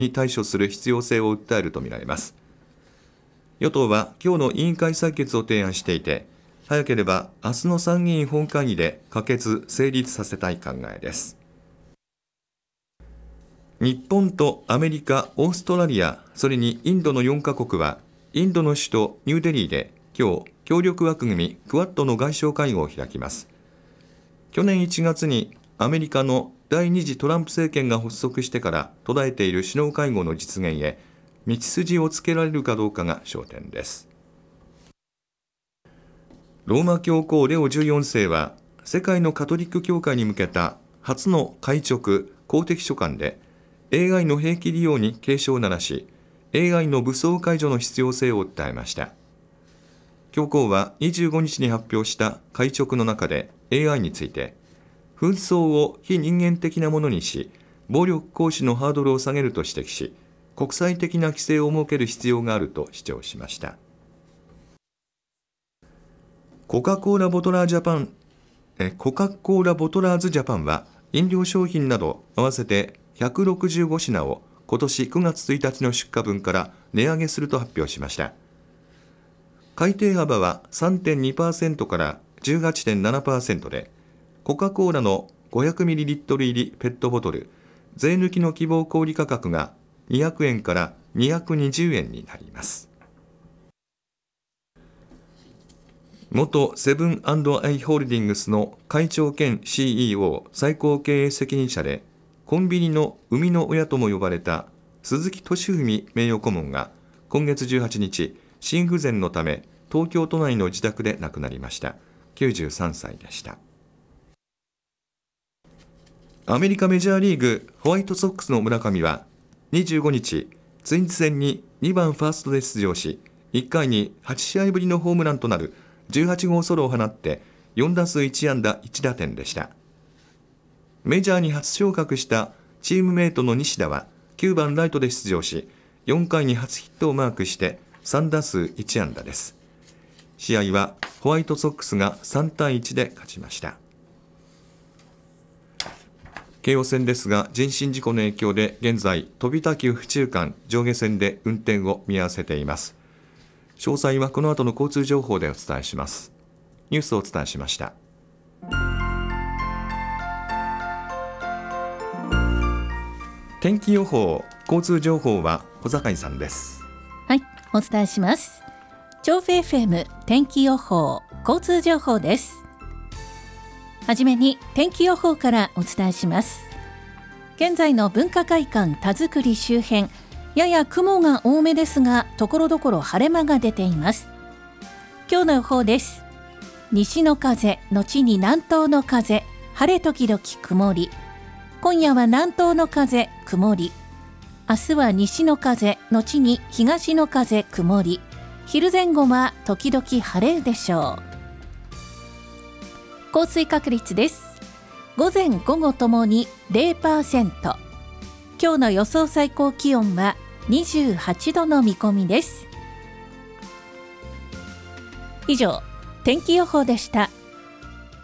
に対処する必要性を訴えるとみられます。与党は今日の委員会採決を提案していて、早ければ明日の参議院本会議で可決・成立させたい考えです。日本とアメリカ、オーストラリア、それにインドの4カ国は、インドの首都ニューデリーで今日、協力枠組みクアッドの外相会合を開きます。去年1月にアメリカの第2次トランプ政権が発足してから途絶えている首脳会合の実現へ道筋をつけられるかどうかが焦点です。ローマ教皇レオ14世は世界のカトリック教会に向けた初の戒勅公的書簡で AI の兵器利用に警鐘を鳴らし、 AI の武装解除の必要性を訴えました。教皇は25日に発表した戒勅の中で AI について、紛争を非人間的なものにし、暴力行使のハードルを下げると指摘し、国際的な規制を設ける必要があると主張しました。コカ・コーラボトラーズジャパンは飲料商品など合わせて165品を今年9月1日の出荷分から値上げすると発表しました。改定幅は 3.2% から 18.7% で、コカ・コーラの 500ml 入りペットボトル税抜きの希望小売価格が200円から220円になります。元セブン&アイ・ホールディングスの会長兼 CEO 最高経営責任者で、コンビニの生みの親とも呼ばれた鈴木俊文名誉顧問が今月18日、心不全のため東京都内の自宅で亡くなりました。93歳でした。アメリカメジャーリーグホワイトソックスの村上は25日、ツインズ戦に2番ファーストで出場し、1回に8試合ぶりのホームランとなる18号ソロを放って4打数1安打1打点でした。メジャーに初昇格したチームメイトの西田は9番ライトで出場し、4回に初ヒットをマークして3打数1安打です。試合はホワイトソックスが3対1で勝ちました。京王線ですが、人身事故の影響で現在飛田急府中間上下線で運転を見合わせています。詳細はこの後の交通情報でお伝えします。ニュースをお伝えしました。天気予報、交通情報は小坂井さんです。 はい、お伝えします。調布 FM 天気予報、交通情報です。はじめに天気予報からお伝えします。現在の文化会館田作り周辺、やや雲が多めですが、ところどころ晴れ間が出ています。今日の予報です。西の風後に南東の風、晴れ時々曇り。今夜は南東の風曇り。明日は西の風後に東の風曇り。昼前後は時々晴れるでしょう。降水確率です。午前午後ともに 0%。今日の予想最高気温は28度の見込みです。以上、天気予報でした。